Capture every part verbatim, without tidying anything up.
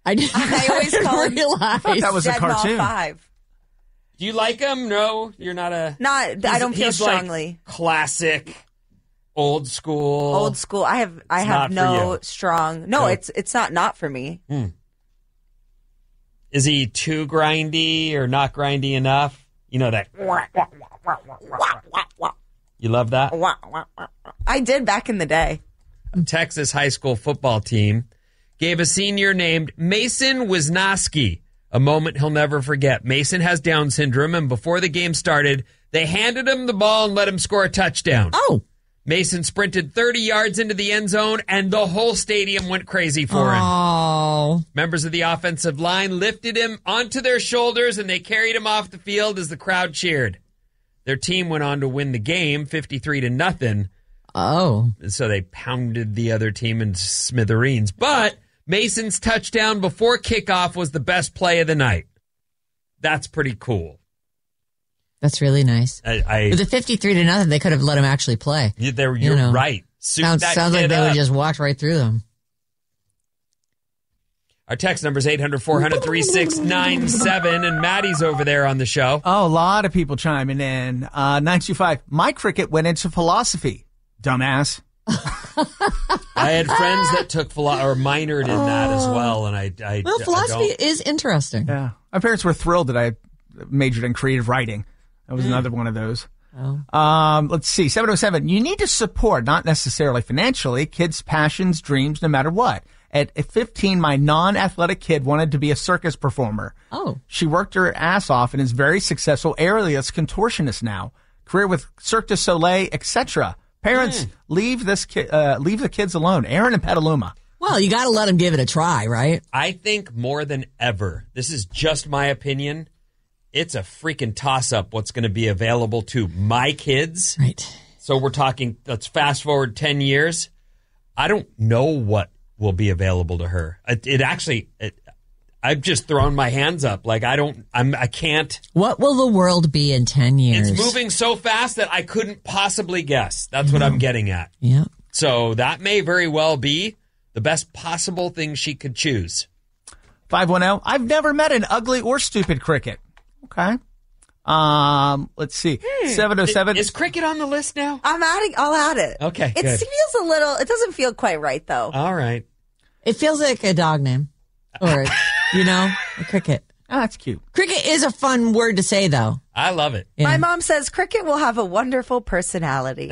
I, didn't, I always I call him realize. I thought that was a Dead cartoon. Mall five. Do you like him? No, you're not a... Not, I He's- don't feel he's strongly. Like classic, old school. Old school. I have I It's have not for no you. strong. No, Good. it's it's not not for me. Hmm. Is he too grindy or not grindy enough? You know that. You love that? I did back in the day. A Texas high school football team gave a senior named Mason Wisnowski a moment he'll never forget. Mason has Down syndrome, and before the game started, they handed him the ball and let him score a touchdown. Oh. Mason sprinted thirty yards into the end zone, and the whole stadium went crazy for him. Oh. Members of the offensive line lifted him onto their shoulders, and they carried him off the field as the crowd cheered. Their team went on to win the game fifty-three to nothing. Oh. So they pounded the other team into smithereens. But Mason's touchdown before kickoff was the best play of the night. That's pretty cool. That's really nice. I, I With the fifty-three to nothing, they could have let him actually play. you, you're You know. right. Suit Sounds, that sounds like kid they would up. have just walked right through them. Our text number is eight hundred, four hundred, three six nine seven, and Maddie's over there on the show. Oh, a lot of people chiming in. Uh, nine two five, my cricket went into philosophy. Dumbass. I had friends that took philo- or minored in that as well, and I, I Well, I philosophy don't- is interesting. Yeah. My parents were thrilled that I majored in creative writing. That was another one of those. Oh. Um, let's see. seven oh seven. You need to support, not necessarily financially, kids' passions, dreams, no matter what. At fifteen, my non-athletic kid wanted to be a circus performer. Oh. She worked her ass off and is very successful aerialist contortionist now. Career with Cirque du Soleil, et cetera. Parents, leave this ki- uh, leave the kids alone. Aaron and Petaluma. Well, you got to let them give it a try, right? I think more than ever, this is just my opinion, it's a freaking toss-up what's going to be available to my kids. Right. So we're talking, let's fast forward ten years. I don't know what will be available to her. It, it actually, it, I've just thrown my hands up. Like, I don't, I'm, I can't. What will the world be in ten years? It's moving so fast that I couldn't possibly guess. That's what I'm getting at. Yeah. So that may very well be the best possible thing she could choose. five one zero. I've never met an ugly or stupid cricket. Okay. Um, let's see. seven oh seven. Is cricket on the list now? I'm adding. I'll add it. Okay, It good. feels a little. It doesn't feel quite right though. All right. It feels like a dog name. Or, you know, a cricket. Ah, that's cute. Cricket is a fun word to say, though. I love it. Yeah. My mom says cricket will have a wonderful personality.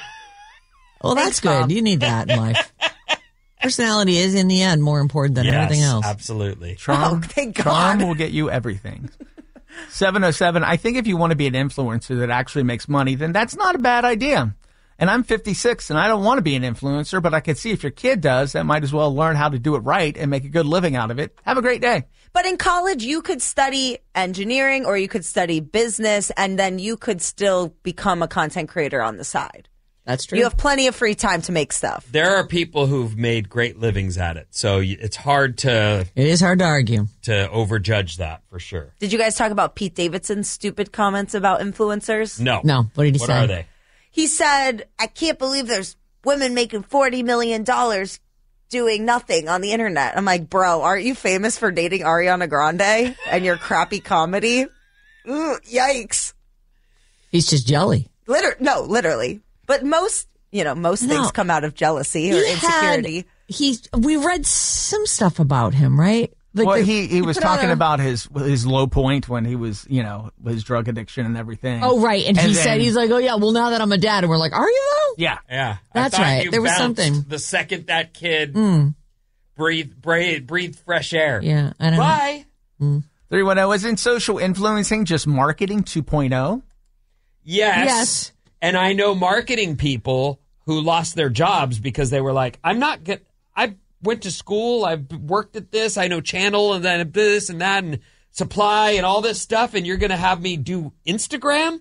Well, that's Thanks, good. Mom. You need that in life. Personality is, in the end, more important than Yes, everything else. absolutely. Charm, Oh, thank charm God. will get you everything. seven oh seven. I think if you want to be an influencer that actually makes money, then that's not a bad idea. And I'm fifty-six, and I don't want to be an influencer, but I could see if your kid does, that might as well learn how to do it right and make a good living out of it. Have a great day. But in college, you could study engineering or you could study business, and then you could still become a content creator on the side. That's true. You have plenty of free time to make stuff. There are people who've made great livings at it. So y- it's hard to It is hard to argue. to overjudge that for sure. Did you guys talk about Pete Davidson's stupid comments about influencers? No. No. What did he What say? are they? He said, I can't believe there's women making forty million dollars doing nothing on the internet. I'm like, bro, aren't you famous for dating Ariana Grande and your crappy comedy? Ooh, yikes. He's just jelly. Liter- no, literally. But most, you know, most No. things come out of jealousy or He insecurity. Had, he, we read some stuff about him, right? Like Well, the- he, he was put out talking a- about his his low point when he was, you know, his drug addiction and everything. Oh, right. And, he And said, then- he's like, oh, yeah, well, now that I'm a dad. And we're like, are you, though? Yeah. Yeah. That's I thought right. you There was bounced something. The second that kid breathed, breathed, breathed fresh air. Yeah. I don't know. Bye. three one zero. Isn't social influencing just marketing two point oh? Yes. Yes. And I know marketing people who lost their jobs because they were like, I'm not good. I went to school. I've worked at this. I know channel and then this and that and supply and all this stuff. And you're going to have me do Instagram?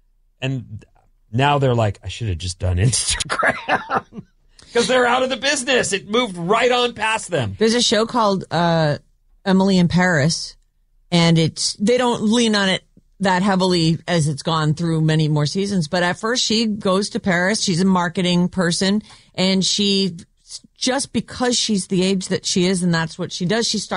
And now they're like, I should have just done Instagram because they're out of the business. It moved right on past them. There's a show called uh, Emily in Paris, and it's they don't lean on it that heavily as it's gone through many more seasons. But at first, she goes to Paris. She's a marketing person, and she just because she's the age that she is, and that's what she does, she starts